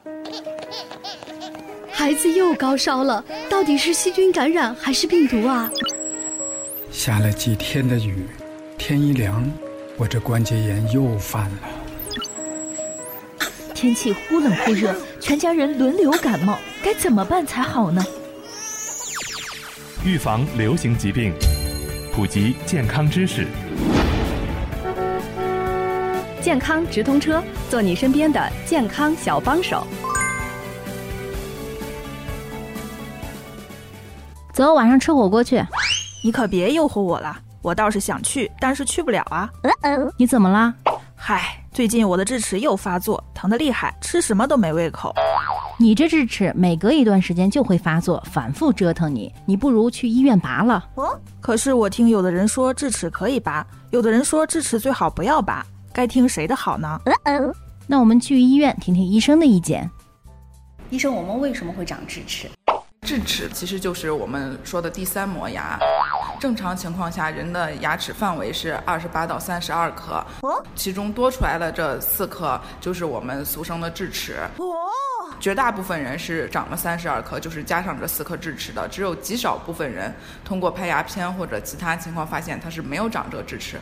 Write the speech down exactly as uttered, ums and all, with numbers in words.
孩子又高烧了，到底是细菌感染还是病毒啊？ 下了几天的雨，天一凉，我这关节炎又犯了。 天气忽冷忽热，全家人轮流感冒，该怎么办才好呢？ 预防流行疾病，普及健康知识。 健康直通车，做你身边的健康小帮手。 走，晚上吃火锅去。 你可别诱惑我了，我倒是想去，但是去不了啊。 你怎么了？ 嗨，最近我的智齿又发作，疼得厉害，吃什么都没胃口。 你这智齿每隔一段时间就会发作，反复折腾你，你不如去医院拔了。 哦，可是我听有的人说智齿可以拔，有的人说智齿最好不要拔，该听谁的好呢？ 那我们去医院听听医生的意见。 医生，我们为什么会长智齿？ 智齿其实就是我们说的第三磨牙。正常情况下，人的牙齿范围是二十八到三十二颗，其中多出来的这四颗就是我们俗称的智齿。绝大部分人是长了三十二颗，就是加上这四颗智齿的，只有极少部分人通过拍牙片或者其他情况发现它是没有长这个智齿。